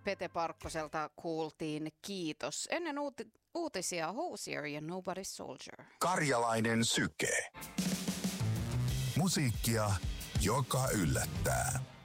Pete Parkkoselta kuultiin Kiitos. Ennen uutisia Hozier ja Nobody's Soldier. Karjalainen syke. Musiikkia, joka yllättää.